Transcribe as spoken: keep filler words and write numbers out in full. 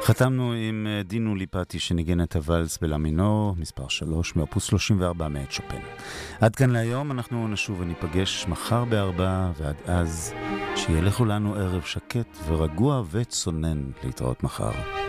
חתמנו עם דינו ליפטי שניגן את הוואלס בלה מינור, מספר שלוש, מאופוס שלושים וארבע מאת שופן. עד כאן להיום, אנחנו נשוב וניפגש מחר בארבע, ועד אז שיהיה לכולנו ערב שקט ורגוע וצונן להתראות מחר.